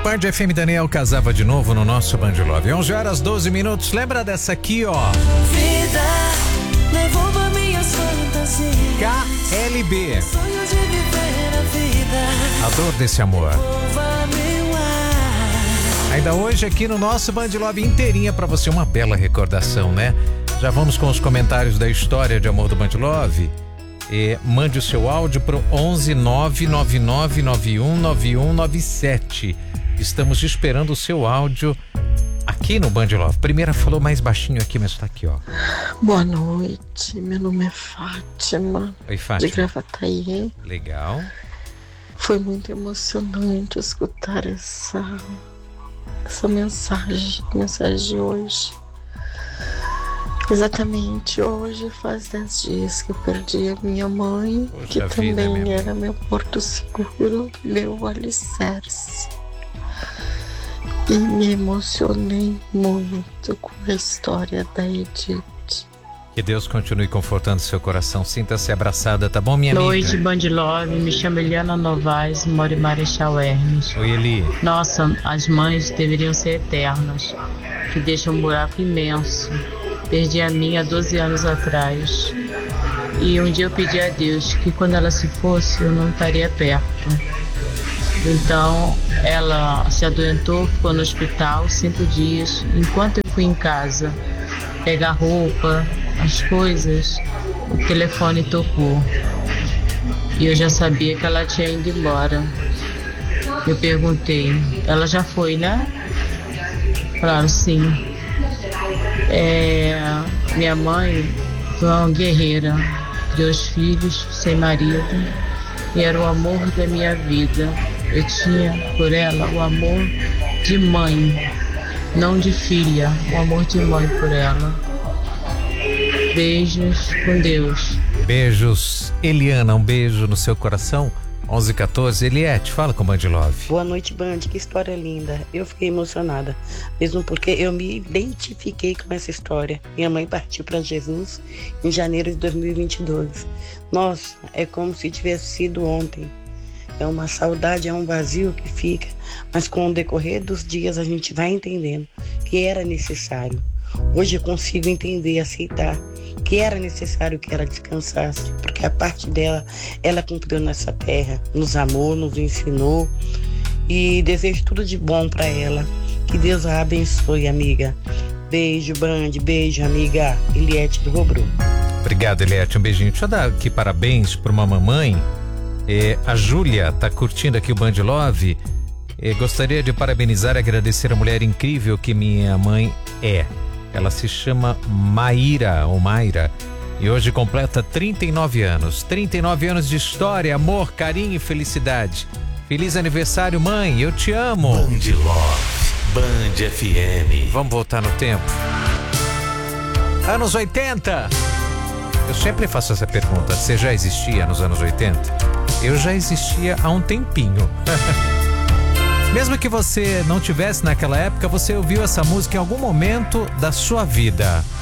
Band FM, Daniel Casava de novo no nosso Band Love. 11h12. Lembra dessa aqui, ó? Vida, devolva minhas fantasias. KLB. Sonhos de viver a vida. A dor desse amor. Devolva meu ar. Ainda hoje aqui no nosso Band Love inteirinha pra você, uma bela recordação, né? Já vamos com os comentários da história de amor do Band Love. Mande o seu áudio pro 11 999 91 9197. Estamos esperando o seu áudio aqui no Band Love. Primeira falou mais baixinho aqui, mas tá aqui, ó. Boa noite, meu nome é Fátima. Oi, Fátima. De Gravataí. Legal. Foi muito emocionante escutar essa mensagem de hoje. Exatamente, hoje faz 10 dias que eu perdi a minha mãe, Poxa que vida, também era meu porto seguro, meu alicerce. E me emocionei muito com a história da Edith. Que Deus continue confortando seu coração. Sinta-se abraçada, tá bom, minha Noite, amiga? Band Love, me chamo Eliana Novaes, moro em Marechal Hermes. Oi, Eli. Nossa, as mães deveriam ser eternas, que deixam um buraco imenso. Perdi a minha há 12 anos atrás. E um dia eu pedi a Deus que quando ela se fosse, eu não estaria perto. Então, ela se adoentou, ficou no hospital 5 dias. Enquanto eu fui em casa pegar roupa, as coisas, o telefone tocou. E eu já sabia que ela tinha ido embora. Eu perguntei, ela já foi, né? Falaram, sim. Minha mãe foi uma guerreira, 2 filhos, sem marido, e era o amor da minha vida. Eu tinha por ela o amor de mãe, não de filha, o amor de mãe por ela. Beijos, com Deus. Beijos, Eliana, um beijo no seu coração. 11h14, Eliette, fala com o Band Love. Boa noite, Band, que história linda. Eu fiquei emocionada, mesmo porque eu me identifiquei com essa história. Minha mãe partiu para Jesus em janeiro de 2022. Nossa, é como se tivesse sido ontem. É uma saudade, é um vazio que fica, mas com o decorrer dos dias a gente vai entendendo que era necessário. Hoje eu consigo entender, aceitar que era necessário que ela descansasse, porque a parte dela, ela cumpriu nessa terra, nos amou, nos ensinou, e desejo tudo de bom para ela. Que Deus a abençoe, amiga. Beijo, Band, beijo, amiga. Eliette do Robru. Obrigado, Eliette, um beijinho. Deixa eu dar aqui parabéns para uma mamãe. A Júlia tá curtindo aqui o Band Love. Gostaria de parabenizar e agradecer a mulher incrível que minha mãe é. Ela se chama Maíra, ou Mayra, e hoje completa 39 anos. 39 anos de história, amor, carinho e felicidade. Feliz aniversário, mãe, eu te amo. Band Love, Band FM. Vamos voltar no tempo. Anos 80. Eu sempre faço essa pergunta. Você já existia nos anos 80? Eu já existia há um tempinho. Mesmo que você não tivesse naquela época, você ouviu essa música em algum momento da sua vida.